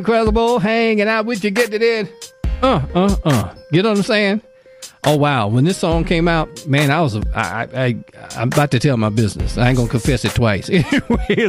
Incredible, hanging out with you, get it in. You know what I'm saying? Oh, wow. When this song came out, man, I'm about to tell my business. I ain't going to confess it twice. Anyway,